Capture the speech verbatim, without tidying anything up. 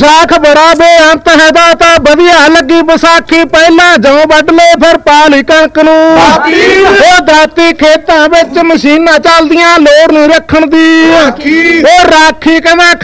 ਵਿਸਾਖ ਬੜਾ ਬੇਅੰਤ ਹੈ ਦਾਤਾ ਵਧੀਆ ਲੱਗੀ ਵਿਸਾਖੀ ਪਹਿਲਾਂ ਜੋਂ ਵੱਢ ਲੈ ਫਿਰ ਪਾ ਲਈ ਕਣਕ ਨੂੰ ਉਹ ਦਾਤੀ ਖੇਤਾਂ ਵਿੱਚ ਮਸ਼ੀਨਾਂ ਚੱਲਦੀਆਂ ਲੋੜ ਨਹੀਂ ਰੱਖਣ ਦੀ ਉਹ ਰਾਖੀ ਕਹਿੰਦਾ